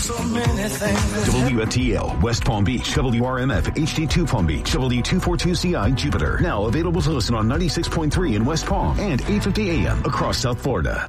so many things. WFTL, West Palm Beach, WRMF, HD2 Palm Beach, W242CI, Jupiter. Now available to listen on 96.3 in West Palm and 850 AM across South Florida.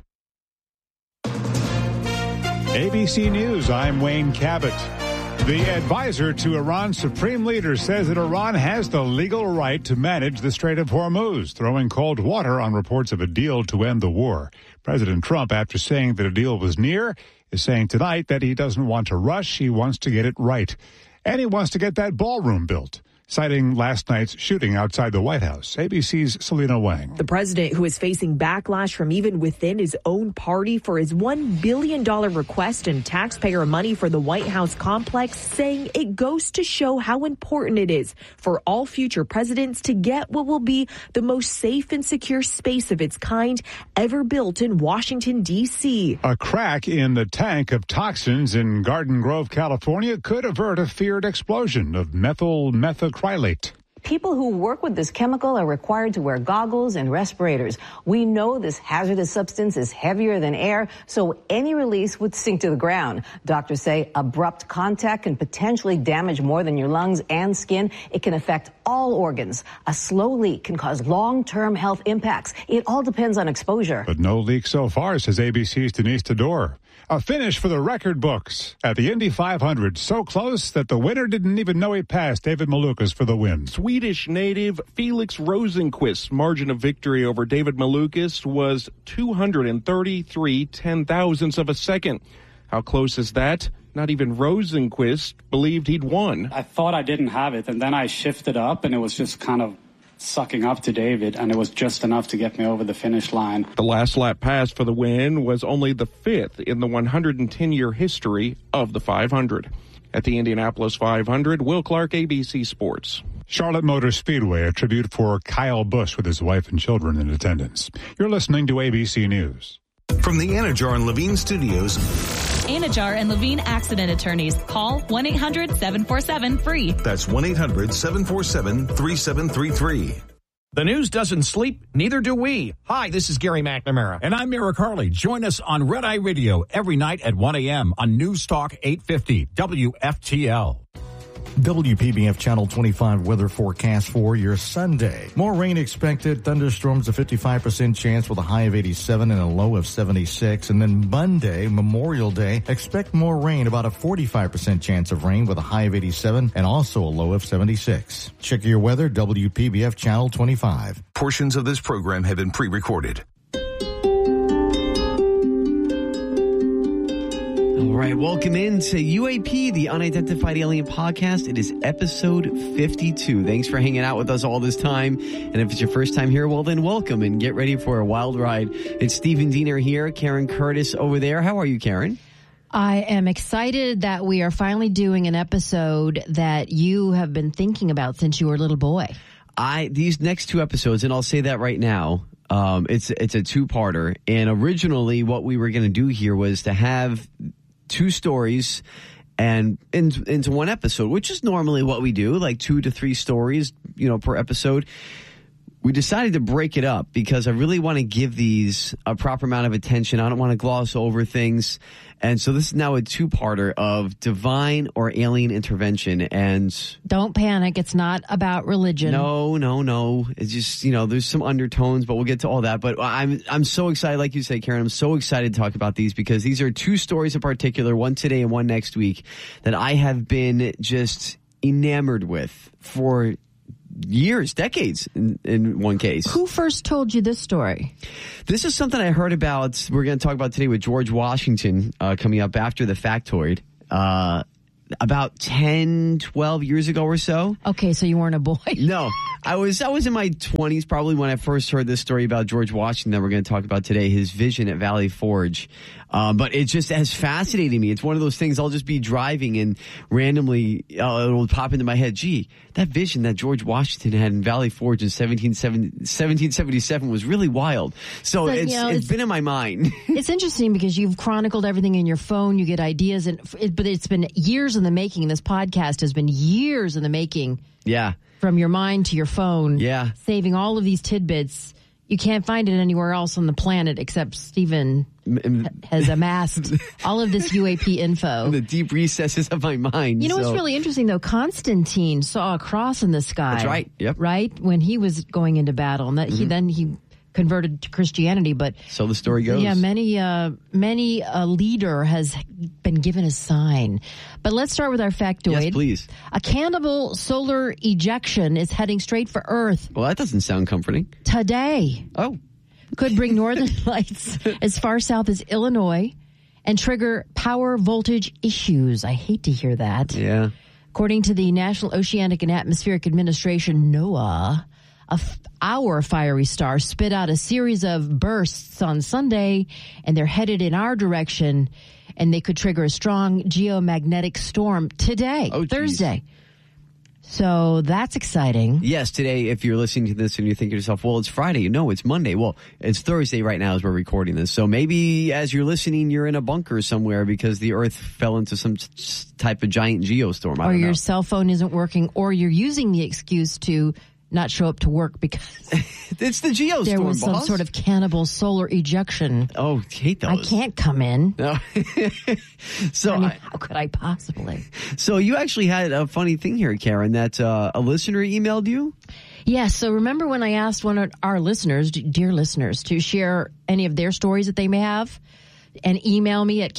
ABC News, I'm Wayne Cabot. The advisor to Iran's supreme leader says that Iran has the legal right to manage the Strait of Hormuz, throwing cold water on reports of a deal to end the war. President Trump, after saying that a deal was near, is saying tonight that he doesn't want to rush, he wants to get it right. And he wants to get that ballroom built, citing last night's shooting outside the White House. ABC's Selena Wang. The president, who is facing backlash from even within his own party for his $1 billion request in taxpayer money for the White House complex, saying it goes to show how important it is for all future presidents to get what will be the most safe and secure space of its kind ever built in Washington, D.C. A crack in the tank of toxins in Garden Grove, California could avert a feared explosion of methacrylate. People who work with this chemical are required to wear goggles and respirators. We know this hazardous substance is heavier than air, so any release would sink to the ground. Doctors say abrupt contact can potentially damage more than your lungs and skin. It can affect all organs. A slow leak can cause long-term health impacts. It all depends on exposure. But no leak so far, says ABC's Denise Tador. A finish for the record books at the Indy 500. So close that the winner didn't even know he passed. David Malukas for the win. Swedish native Felix Rosenqvist's margin of victory over David Malukas was 233 ten-thousandths of a second. How close is that? Not even Rosenqvist believed he'd won. I thought I didn't have it, and then I shifted up, and it was just kind of sucking up to David, and it was just enough to get me over the finish line. The last lap pass for the win was only the fifth in the 110-year history of the 500. At the Indianapolis 500, Will Clark, ABC Sports. Charlotte Motor Speedway, a tribute for Kyle Busch with his wife and children in attendance. You're listening to ABC News. From the Anajar and Levine Studios. Anajar and Levine Accident Attorneys. Call 1-800-747-FREE. That's 1-800-747-3733. The news doesn't sleep, neither do we. Hi, this is Gary McNamara. And I'm Eric Harley. Join us on Red Eye Radio every night at 1 a.m. on News Talk 850 WFTL. WPBF Channel 25 weather forecast for your Sunday. More rain expected. Thunderstorms, a 55% chance with a high of 87 and a low of 76. And then Monday, Memorial Day, expect more rain, about a 45% chance of rain with a high of 87 and also a low of 76. Check your weather, WPBF Channel 25. Portions of this program have been pre-recorded. All right, welcome into UAP, the Unidentified Alien Podcast. It is episode 52. Thanks for hanging out with us all this time. And if it's your first time here, well, then welcome and get ready for a wild ride. It's Stephen Diener here, Karen Curtis over there. How are you, Karen? I am excited that we are finally doing an episode that you have been thinking about since you were a little boy. These next two episodes, and I'll say that right now, it's a two-parter. And originally what we were going to do here was to have two stories and into one episode, which is normally what we do, like 2 to 3 stories, per episode. We decided to break it up because I really want to give these a proper amount of attention. I don't want to gloss over things. And so this is now a two-parter of divine or alien intervention. And don't panic. It's not about religion. No. It's just, there's some undertones, but we'll get to all that. But I'm so excited, like you say, Karen, I'm so excited to talk about these because these are two stories in particular, one today and one next week, that I have been just enamored with for years, decades in one case. Who first told you this story? This is something I heard about. We're going to talk about today with George Washington coming up after the factoid. About 10, 12 years ago or so. Okay, so you weren't a boy. No, I was in my 20s probably when I first heard this story about George Washington that we're going to talk about today, his vision at Valley Forge. But it just has fascinated me. It's one of those things I'll just be driving and randomly it'll pop into my head. Gee, that vision that George Washington had in Valley Forge in 1777 was really wild. So it's been in my mind. It's interesting because you've chronicled everything in your phone. You get ideas, but it's been years in the making. This podcast has been years in the making. Yeah. From your mind to your phone. Yeah. Saving all of these tidbits. You can't find it anywhere else on the planet except Stephen has amassed all of this UAP info. The deep recesses of my mind. You know what's really interesting, though? Constantine saw a cross in the sky. That's right. Yep. Right? When he was going into battle. And that he converted to Christianity. But so the story goes. Yeah, many a leader has been given a sign. But let's start with our factoid. Yes, please. A cannibal solar ejection is heading straight for Earth. Well, that doesn't sound comforting. Today. Oh. Could bring northern lights as far south as Illinois and trigger power voltage issues. I hate to hear that. Yeah. According to the National Oceanic and Atmospheric Administration, NOAA, our fiery star spit out a series of bursts on Sunday, and they're headed in our direction, and they could trigger a strong geomagnetic storm today, Thursday. So that's exciting. Yes, today, if you're listening to this and you're thinking to yourself, well, it's Friday. No, it's Monday. Well, it's Thursday right now as we're recording this. So maybe as you're listening, you're in a bunker somewhere because the Earth fell into some type of giant geostorm. Or your cell phone isn't working, or you're using the excuse to not show up to work because it's the geostorm, there was some sort of cannibal solar ejection. Oh, hate those. I can't come in. No. So how could I possibly? So you actually had a funny thing here, Karen, that a listener emailed you? Yeah, so remember when I asked one of our listeners, dear listeners, to share any of their stories that they may have? And email me at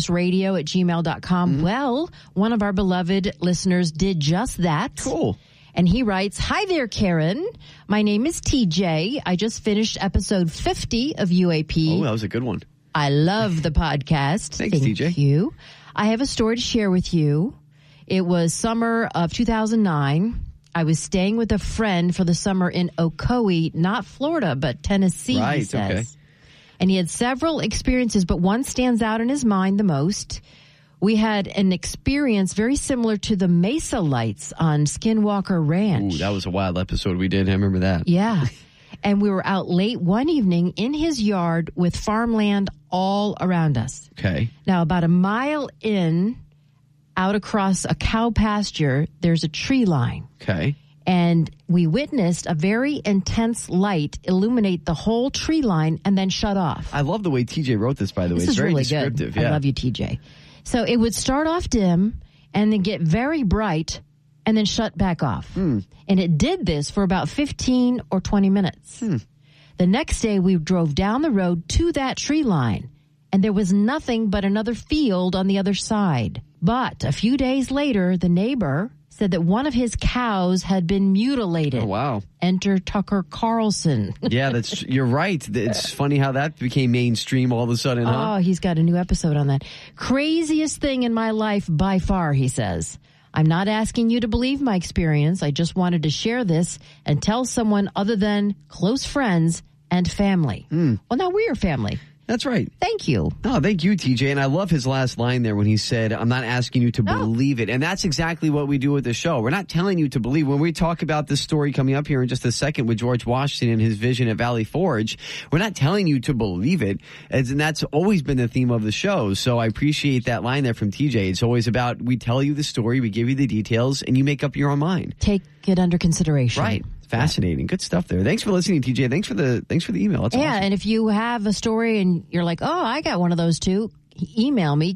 KarenCurtisRadio@gmail.com. Well, one of our beloved listeners did just that. Cool. And he writes, "Hi there, Karen. My name is TJ. I just finished episode 50 of UAP. Oh, that was a good one. I love the podcast. Thanks, TJ. Thank you. I have a story to share with you. It was summer of 2009. I was staying with a friend for the summer in Ocoee, not Florida, but Tennessee, right, he says. Okay. And he had several experiences, but one stands out in his mind the most. We had an experience very similar to the Mesa Lights on Skinwalker Ranch. Ooh, that was a wild episode we did. I remember that. Yeah. And we were out late one evening in his yard with farmland all around us. Okay. Now, about a mile in, out across a cow pasture, there's a tree line. Okay. And we witnessed a very intense light illuminate the whole tree line and then shut off. I love the way TJ wrote this, by the way. This It's is very really descriptive. good. Yeah. I love you, TJ. So it would start off dim and then get very bright and then shut back off. And it did this for about 15 or 20 minutes. The next day, we drove down the road to that tree line, and there was nothing but another field on the other side. But a few days later, the neighbor said that one of his cows had been mutilated. Oh, wow. Enter Tucker Carlson. Yeah, you're right. It's funny how that became mainstream all of a sudden, huh? Oh, he's got a new episode on that. Craziest thing in my life by far, he says. I'm not asking you to believe my experience. I just wanted to share this and tell someone other than close friends and family. Well, now we're family. That's right. Thank you. Oh, thank you, TJ. And I love his last line there when he said, I'm not asking you to believe it. And that's exactly what we do with the show. We're not telling you to believe. When we talk about this story coming up here in just a second with George Washington and his vision at Valley Forge, we're not telling you to believe it. And that's always been the theme of the show. So I appreciate that line there from TJ. It's always about, we tell you the story, we give you the details, and you make up your own mind. Take it under consideration. Right. Fascinating. Good stuff there. Thanks for listening, TJ. Thanks for the email. That's awesome. And if you have a story and you're like, oh, I got one of those too, email me,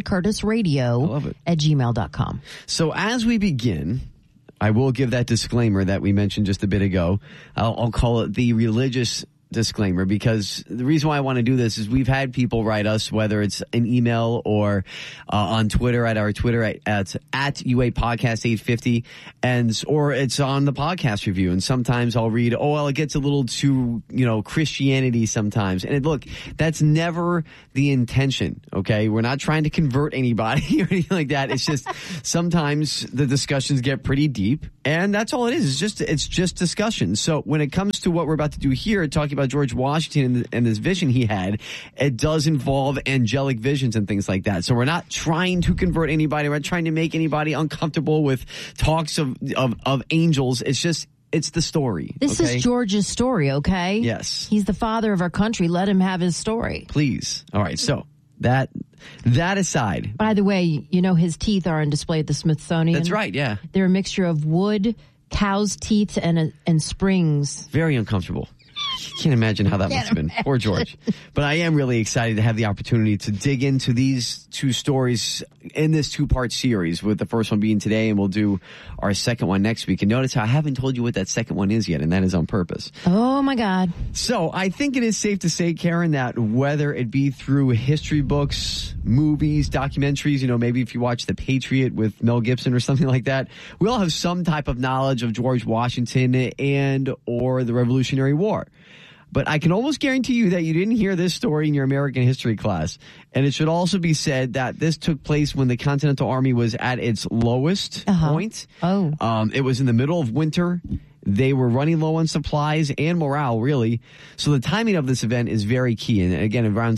KarenCurtisRadio@gmail.com. So as we begin, I will give that disclaimer that we mentioned just a bit ago. I'll call it the religious disclaimer, because the reason why I want to do this is we've had people write us, whether it's an email or on Twitter at our Twitter at UA Podcast 850, or it's on the podcast review. And sometimes I'll read, oh, well, it gets a little too, Christianity sometimes. And look, that's never the intention. Okay. We're not trying to convert anybody or anything like that. It's just sometimes the discussions get pretty deep, and that's all it is. It's just discussion. So when it comes to what we're about to do here, talking about George Washington and this vision he had, it does involve angelic visions and things like that. So we're not trying to convert anybody. We're not trying to make anybody uncomfortable with talks of angels. It's the story. This is George's story, okay? Yes. He's the father of our country. Let him have his story. Please. All right. So that aside. By the way, his teeth are on display at the Smithsonian. That's right. Yeah. They're a mixture of wood, cow's teeth, and springs. Very uncomfortable. Can't imagine how that must have been. Poor George. But I am really excited to have the opportunity to dig into these two stories in this two-part series, with the first one being today, and we'll do our second one next week. And notice how I haven't told you what that second one is yet, and that is on purpose. Oh, my God. So I think it is safe to say, Karen, that whether it be through history books, movies, documentaries, maybe if you watch The Patriot with Mel Gibson or something like that, we all have some type of knowledge of George Washington and or the Revolutionary War. But I can almost guarantee you that you didn't hear this story in your American history class. And it should also be said that this took place when the Continental Army was at its lowest point. It was in the middle of winter. They were running low on supplies and morale, really. So the timing of this event is very key. And again, around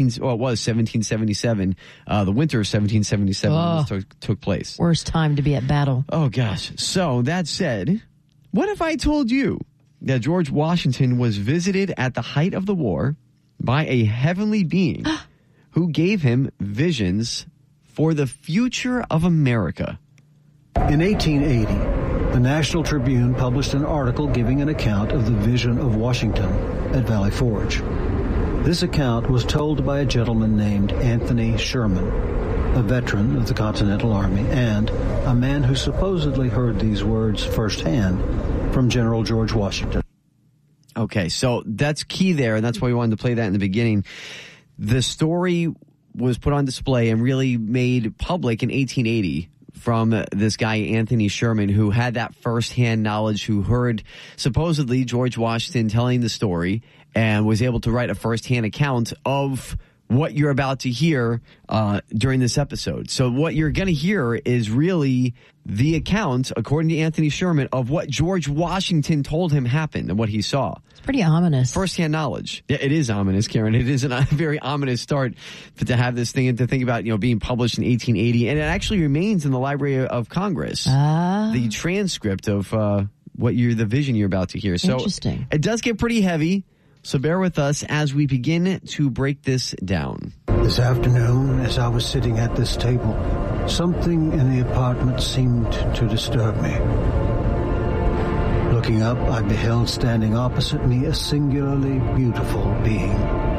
1777, the winter of 1777 when this took place. Worst time to be at battle. Oh, gosh. So that said, what if I told you that George Washington was visited at the height of the war by a heavenly being who gave him visions for the future of America? In 1880, the National Tribune published an article giving an account of the vision of Washington at Valley Forge. This account was told by a gentleman named Anthony Sherman, a veteran of the Continental Army and a man who supposedly heard these words firsthand from General George Washington. Okay, so that's key there, and that's why we wanted to play that in the beginning. The story was put on display and really made public in 1880 from this guy, Anthony Sherman, who had that firsthand knowledge, who heard supposedly George Washington telling the story and was able to write a firsthand account of what you're about to hear during this episode. So what you're going to hear is really the account, according to Anthony Sherman, of what George Washington told him happened and what he saw. It's pretty ominous. Firsthand knowledge. Yeah, it is ominous, Karen. It is a very ominous start to have this thing and to think about, being published in 1880. And it actually remains in the Library of Congress. The transcript of the vision you're about to hear. So interesting. It does get pretty heavy. So bear with us as we begin to break this down. This afternoon, as I was sitting at this table, something in the apartment seemed to disturb me. Looking up, I beheld standing opposite me a singularly beautiful being.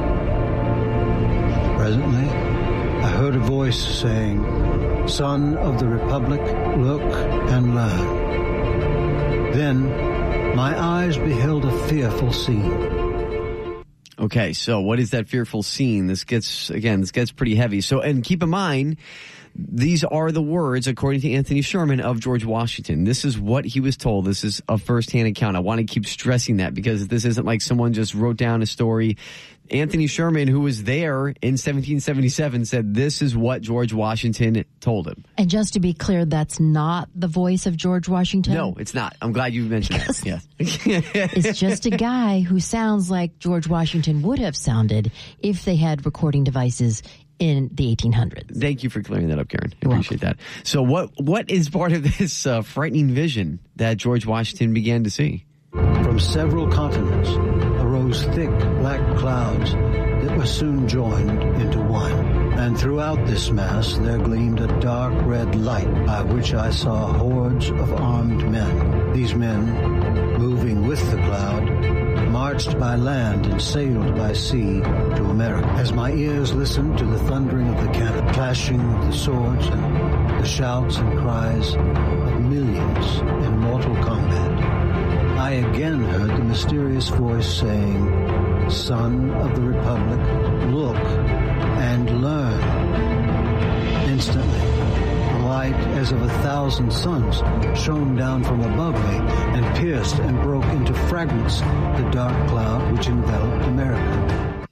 Presently, I heard a voice saying, "Son of the Republic, look and learn." Then, my eyes beheld a fearful scene. Okay, so what is that fearful scene? This gets pretty heavy. So, and keep in mind, these are the words, according to Anthony Sherman, of George Washington. This is what he was told. This is a firsthand account. I want to keep stressing that because this isn't like someone just wrote down a story. Anthony Sherman, who was there in 1777, said this is what George Washington told him. And just to be clear, that's not the voice of George Washington? No, it's not. I'm glad you mentioned that. Yes. It's just a guy who sounds like George Washington would have sounded if they had recording devices in the 1800s. Thank you for clearing that up, Karen. I appreciate that. So what is part of this frightening vision that George Washington began to see? From several continents arose thick black clouds that were soon joined into one. And throughout this mass there gleamed a dark red light by which I saw hordes of armed men. These men, moving with the cloud, marched by land and sailed by sea to America. As my ears listened to the thundering of the cannon, clashing of the swords, and the shouts and cries of millions in mortal combat, I again heard the mysterious voice saying, "Son of the Republic, look and learn." Instantly, a light as of 1,000 suns shone down from above me and pierced and broke into fragments the dark cloud which enveloped America.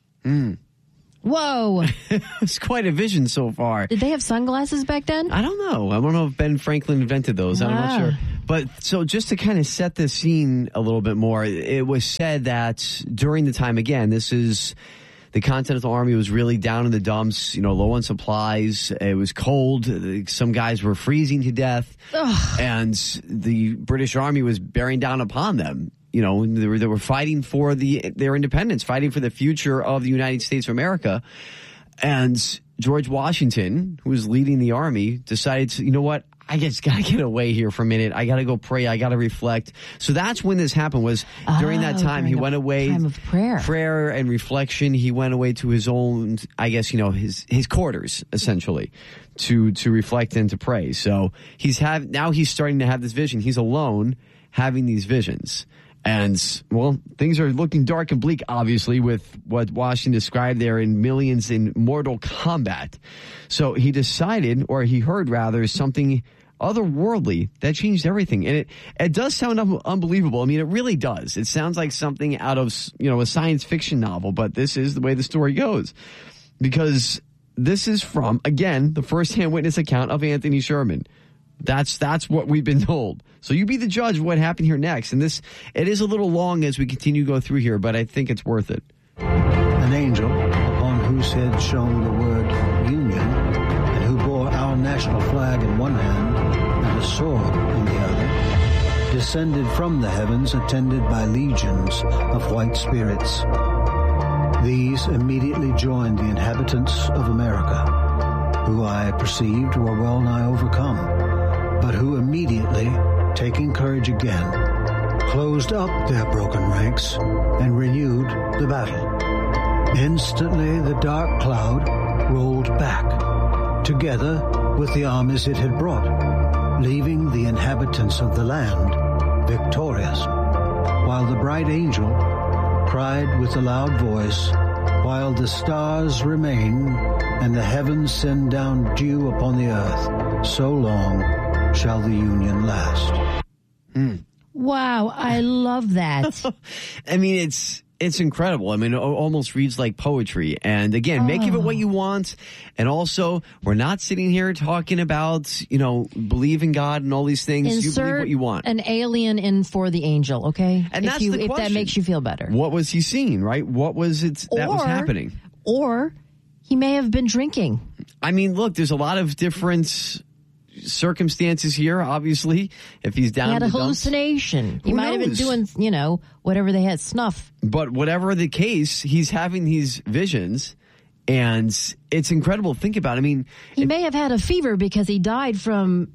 Whoa. It's quite a vision so far. Did they have sunglasses back then? I don't know. I don't know if Ben Franklin invented those. I'm not sure. But so just to kind of set the scene a little bit more, it was said that during the time, again, this is the Continental Army was really down in the dumps, low on supplies. It was cold. Some guys were freezing to death. And the British Army was bearing down upon them. They were fighting for their independence, fighting for the future of the United States of America. And George Washington, who was leading the army, decided to, I just got to get away here for a minute. I got to go pray. I got to reflect. So that's when this happened, was during that time he went away. Time of prayer. Prayer and reflection. He went away to his own, I guess, his quarters, essentially, to reflect and to pray. So now he's starting to have this vision. He's alone having these visions. And, well, things are looking dark and bleak, obviously, with what Washington described there in millions in mortal combat. So he decided, or he heard rather, something otherworldly that changed everything. And it does sound unbelievable. I mean, it really does. It sounds like something out of, a science fiction novel, but this is the way the story goes. Because this is from, again, the first-hand witness account of Anthony Sherman. That's what we've been told. So you be the judge of what happened here next. And it is a little long as we continue to go through here, but I think it's worth it. An angel, upon whose head shone the word Union, and who bore our national flag in one hand and a sword in the other, descended from the heavens attended by legions of white spirits. These immediately joined the inhabitants of America, who I perceived were well nigh overcome, but who immediately, taking courage again, closed up their broken ranks and renewed the battle. Instantly the dark cloud rolled back, together with the armies it had brought, leaving the inhabitants of the land victorious, while the bright angel cried with a loud voice, while the stars remain and the heavens send down dew upon the earth, so long shall the Union last. Wow, I love that. I mean, it's incredible. I mean, it almost reads like poetry. And again, make of it what you want. And also, we're not sitting here talking about, believe in God and all these things. Insert you believe what you want. An alien in for the angel, okay? And that's the question. If that makes you feel better. What was he seeing, right? What was it that was happening? Or he may have been drinking. I mean, look, there's a lot of different circumstances here, obviously. If he's down, he had a hallucination. He might have been doing, whatever they had, snuff. But whatever the case, he's having these visions, and it's incredible. Think about it. I mean, he may have had a fever because he died from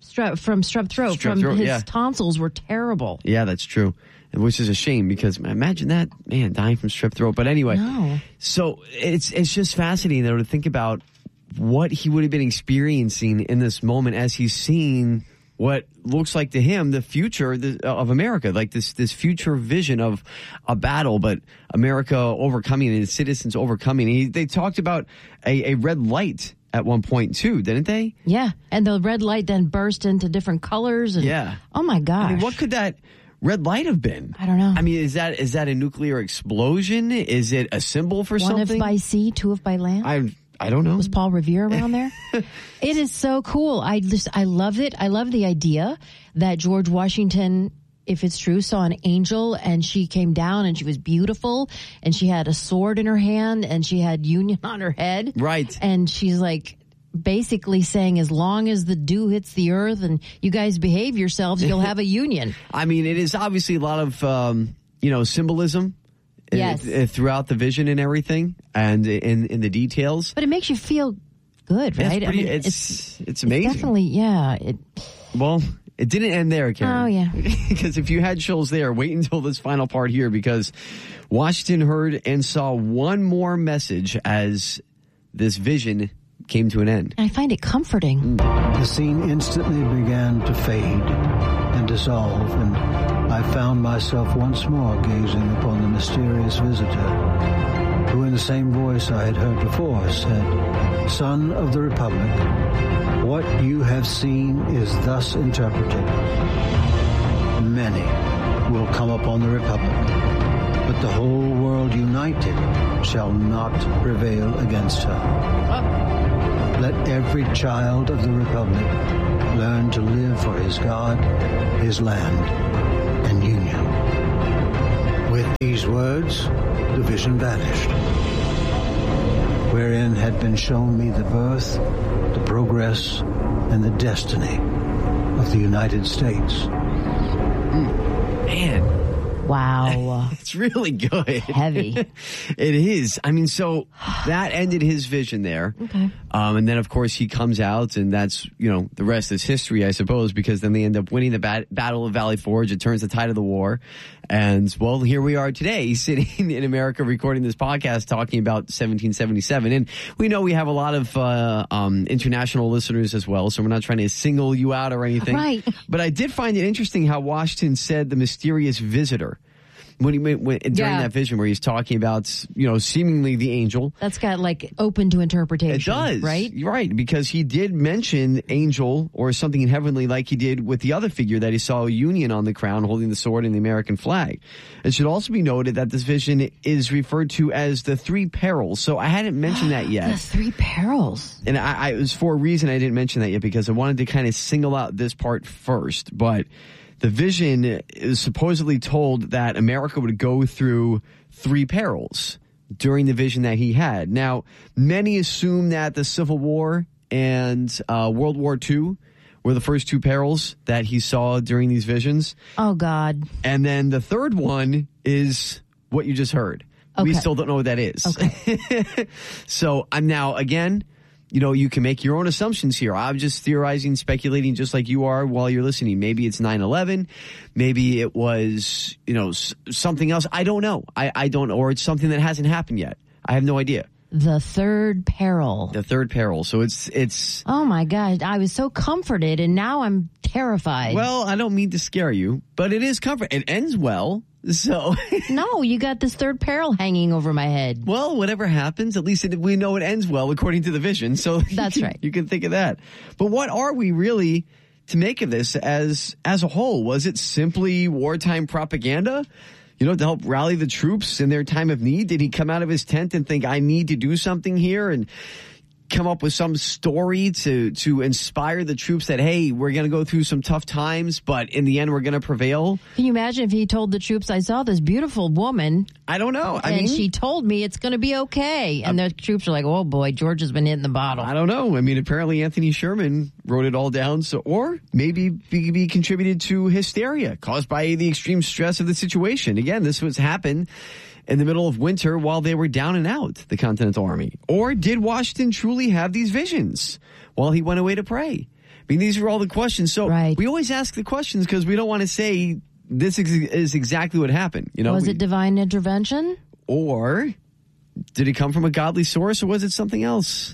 strep throat. His tonsils were terrible. Yeah, that's true. Which is a shame, because imagine that, man, dying from strep throat. But anyway, so it's just fascinating though to think about what he would have been experiencing in this moment as he's seeing what looks like to him the future of America, like this future vision of a battle, but America overcoming and its citizens overcoming. They talked about a red light at one point too, didn't they? Yeah, and the red light then burst into different colors. And, oh my gosh! I mean, what could that red light have been? I don't know. I mean, is that a nuclear explosion? Is it a symbol for something? One if by sea, two if by land. I don't know. Was Paul Revere around there? It is so cool. I love it. I love the idea that George Washington, if it's true, saw an angel and she came down and she was beautiful and she had a sword in her hand and she had Union on her head. Right. And she's like basically saying, as long as the dew hits the earth and you guys behave yourselves, you'll have a Union. I mean, it is obviously a lot of, symbolism. Yes. Throughout the vision and everything, and in the details. But it makes you feel good, right? It's amazing. Definitely, Well, it didn't end there, Karen. Oh, yeah. Because if you had chills there, wait until this final part here, because Washington heard and saw one more message as this vision came to an end. I find it comforting. The scene instantly began to fade and dissolve, and I found myself once more gazing upon the mysterious visitor, who in the same voice I had heard before said, "Son of the Republic, what you have seen is thus interpreted. Many will come upon the Republic, but the whole world united shall not prevail against her. Let every child of the Republic learn to live for his God, his land, and Union." With these words, the vision vanished, wherein had been shown me the birth, the progress, and the destiny of the United States. Man, Wow. It's really good. Heavy. It is. I mean, so that ended his vision there. Okay. And then, of course, he comes out, and that's, the rest is history, I suppose, because then they end up winning the Battle of Valley Forge. It turns the tide of the war. And, well, here we are today, sitting in America recording this podcast talking about 1777. And we know we have a lot of international listeners as well, so we're not trying to single you out or anything. Right. But I did find it interesting how Washington said the mysterious visitor when he went during that vision where he's talking about, seemingly the angel. That's got open to interpretation. It does. Right? You're right, because he did mention angel or something heavenly like he did with the other figure that he saw, a Union on the crown holding the sword and the American flag. It should also be noted that this vision is referred to as the three perils. So I hadn't mentioned that yet. The three perils. And it was for a reason I didn't mention that yet, because I wanted to kind of single out this part first. But the vision is supposedly told that America would go through three perils during the vision that he had. Now, many assume that the Civil War and World War II were the first two perils that he saw during these visions. Oh, God. And then the third one is what you just heard. Okay. We still don't know what that is. Okay. So I'm now, again, you can make your own assumptions here. I'm just theorizing, speculating just like you are while you're listening. Maybe it's 9/11. Maybe it was, something else. I don't know. I don't know. Or it's something that hasn't happened yet. I have no idea. The third peril. The third peril. So it's. Oh, my God. I was so comforted, and now I'm terrified. Well, I don't mean to scare you, but it is comfort. It ends well. So no, you got this third peril hanging over my head. Well, whatever happens, at least we know it ends well according to the vision. So that's right. You can think of that. But what are we really to make of this as a whole? Was it simply wartime propaganda? To help rally the troops in their time of need? Did he come out of his tent and think, I need to do something here, and come up with some story to inspire the troops that, hey, we're going to go through some tough times, but in the end, we're going to prevail? Can you imagine if he told the troops, I saw this beautiful woman. I don't know. And she told me it's going to be okay. And the troops are like, oh, boy, George has been hitting the bottle. I don't know. Apparently Anthony Sherman wrote it all down. Or maybe be contributed to hysteria caused by the extreme stress of the situation. Again, this was happened in the middle of winter while they were down and out, the Continental Army. Or did Washington truly have these visions while he went away to pray? These are all the questions. So we always ask the questions because we don't want to say this is exactly what happened. Was it divine intervention? Or did it come from a godly source, or was it something else?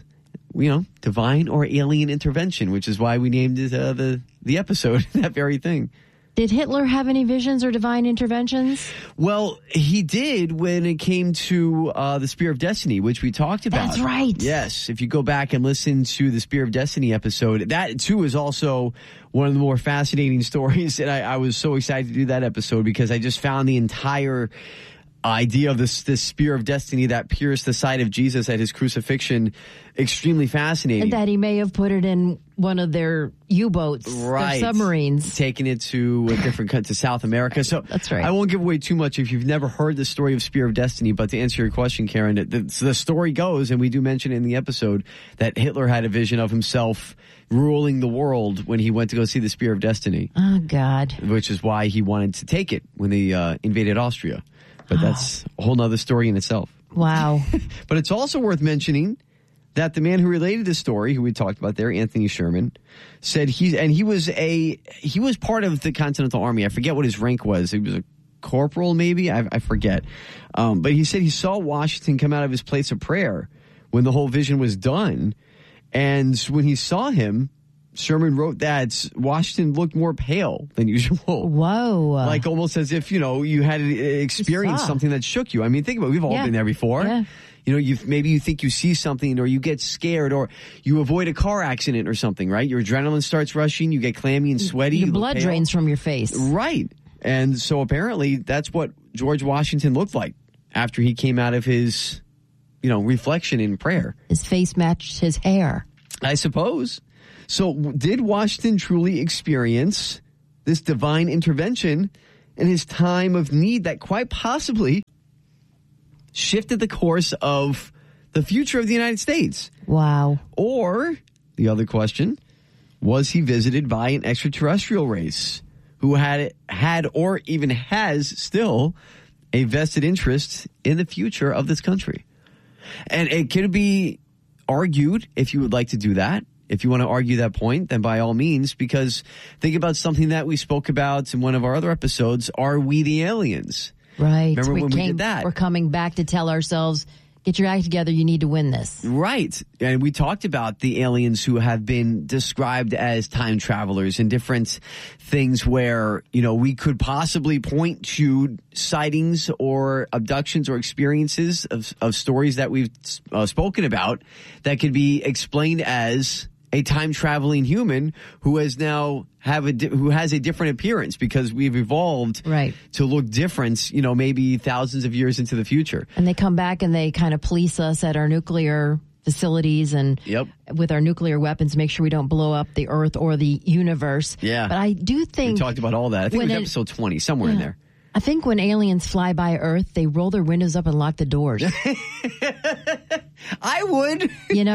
Divine or alien intervention, which is why we named it the episode that very thing. Did Hitler have any visions or divine interventions? Well, he did when it came to the Spear of Destiny, which we talked about. That's right. Yes. If you go back and listen to the Spear of Destiny episode, that too is also one of the more fascinating stories. And I was so excited to do that episode because I just found the entire idea of this Spear of Destiny that pierced the side of Jesus at his crucifixion extremely fascinating. And that he may have put it in one of their U-boats, right, their submarines. Taking it to a different country, to South America. So that's right. I won't give away too much if you've never heard the story of Spear of Destiny, but to answer your question, Karen, the story goes, and we do mention it in the episode, that Hitler had a vision of himself ruling the world when he went to go see the Spear of Destiny. Oh, God. Which is why he wanted to take it when they invaded Austria. But that's a whole nother story in itself. Wow. But it's also worth mentioning that the man who related this story, who we talked about there, Anthony Sherman, said he was part of the Continental Army. I forget what his rank was. He was a corporal, maybe? I forget. But he said he saw Washington come out of his place of prayer when the whole vision was done. And when he saw him, Sherman wrote that Washington looked more pale than usual. Whoa. Like almost as if, you had experienced something that shook you. Think about it. We've all been there before. Yeah. Maybe you think you see something, or you get scared, or you avoid a car accident or something, right? Your adrenaline starts rushing, you get clammy and sweaty. Your blood drains from your face. Right. And so apparently that's what George Washington looked like after he came out of his, reflection in prayer. His face matched his hair. I suppose. So did Washington truly experience this divine intervention in his time of need that quite possibly shifted the course of the future of the United States? Wow. Or, the other question, was he visited by an extraterrestrial race who had or even has still a vested interest in the future of this country. And it could be argued, if you would like to do that, if you want to argue that point, then by all means, because think about something that we spoke about in one of our other episodes. Are we the aliens? Right. Remember when we did that? We're coming back to tell ourselves, get your act together, you need to win this. Right. And we talked about the aliens who have been described as time travelers and different things where, we could possibly point to sightings or abductions or experiences of stories that we've spoken about that could be explained as a time traveling human who has now who has a different appearance because we've evolved to look different, maybe thousands of years into the future. And they come back and they kind of police us at our nuclear facilities and with our nuclear weapons, make sure we don't blow up the Earth or the universe. Yeah. But I do think we talked about all that. I think it was episode 20, somewhere in there. I think when aliens fly by Earth, they roll their windows up and lock the doors. I would.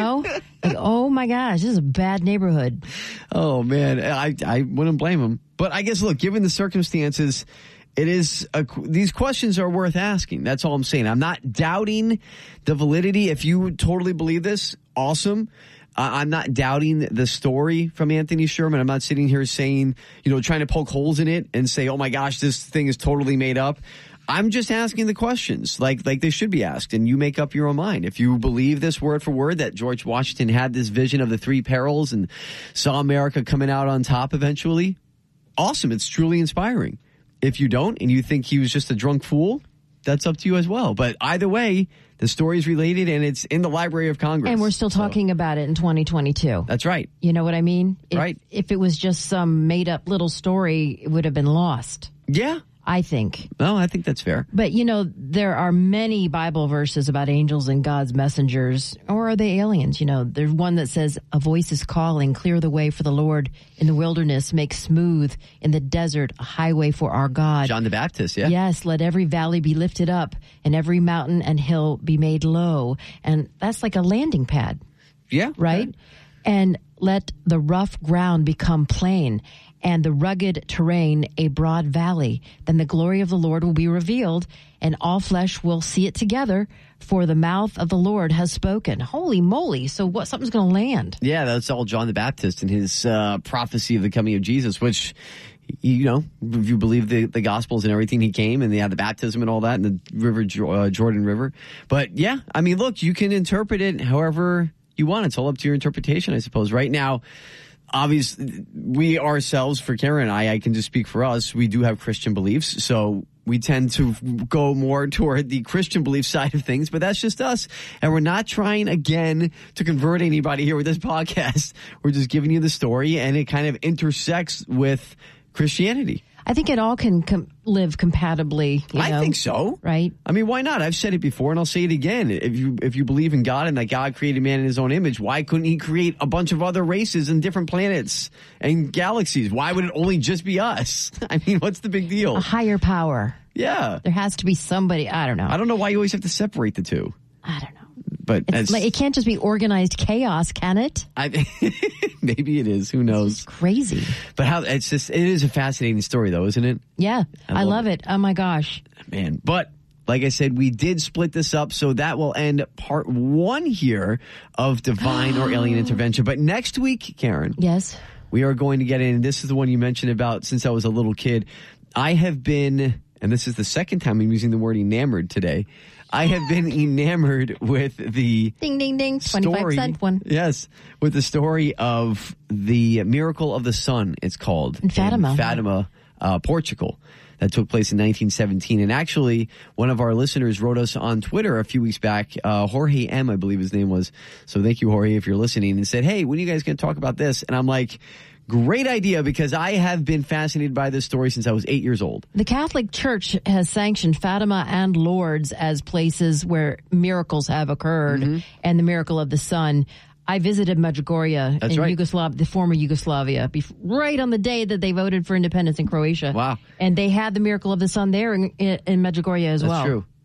Like, oh my gosh, this is a bad neighborhood. Oh man, I wouldn't blame them. But I guess, look, given the circumstances, it is these questions are worth asking. That's all I'm saying. I'm not doubting the validity. If you totally believe this, awesome. I'm not doubting the story from Anthony Sherman. I'm not sitting here saying, trying to poke holes in it and say, oh my gosh, this thing is totally made up. I'm just asking the questions like they should be asked, and you make up your own mind. If you believe this word for word that George Washington had this vision of the three perils and saw America coming out on top eventually, awesome. It's truly inspiring. If you don't and you think he was just a drunk fool, that's up to you as well. But either way, the story is related and it's in the Library of Congress. And we're still talking about it in 2022. That's right. You know what I mean? Right. If it was just some made up little story, it would have been lost. Yeah. I think. No, I think that's fair. But, there are many Bible verses about angels and God's messengers. Or are they aliens? There's one that says, a voice is calling, clear the way for the Lord in the wilderness, make smooth in the desert a highway for our God. John the Baptist, yeah. Yes, let every valley be lifted up and every mountain and hill be made low. And that's like a landing pad. Yeah. Right? Okay. And let the rough ground become plain, and the rugged terrain a broad valley. Then the glory of the Lord will be revealed, and all flesh will see it together, for the mouth of the Lord has spoken. Holy moly. So something's going to land. Yeah, that's all John the Baptist and his prophecy of the coming of Jesus, which, if you believe the Gospels and everything, he came and they had the baptism and all that in the river, Jordan River. But yeah, I mean, look, you can interpret it however you want. It's all up to your interpretation, I suppose. Right now, obviously, we ourselves, for Karen and I can just speak for us, we do have Christian beliefs, so we tend to go more toward the Christian belief side of things, but that's just us. And we're not trying, again, to convert anybody here with this podcast. We're just giving you the story, and it kind of intersects with Christianity. I think it all can live compatibly. I think so. Right? I mean, why not? I've said it before, and I'll say it again. If you believe in God and that God created man in his own image, why couldn't he create a bunch of other races and different planets and galaxies? Why would it only just be us? I mean, what's the big deal? A higher power. Yeah. There has to be somebody. I don't know. I don't know why you always have to separate the two. I don't know. But it can't just be organized chaos, can it? Maybe it is. Who knows? It's crazy. But it is a fascinating story, though, isn't it? Yeah, I love it. Oh my gosh, man! But like I said, we did split this up, so that will end part 1 here of divine or alien intervention. But next week, Karen, yes, we are going to get in. This is the one you mentioned about since I was a little kid. I have been, and this is the second time I'm using the word enamored today. I have been enamored with the ding, ding, ding, 25-cent one. Yes, with the story of the Miracle of the Sun, it's called. In Fatima. In Fatima, Portugal. That took place in 1917. And actually, one of our listeners wrote us on Twitter a few weeks back, Jorge M., I believe his name was. So thank you, Jorge, if you're listening, and said, hey, when are you guys going to talk about this? And I'm like, great idea, because I have been fascinated by this story since I was 8 years old. The Catholic Church has sanctioned Fatima and Lourdes as places where miracles have occurred, and the Miracle of the Sun. I visited Medjugorje in Yugoslavia, the former Yugoslavia, right on the day that they voted for independence in Croatia. Wow. And they had the Miracle of the Sun there in Medjugorje as well. That's true.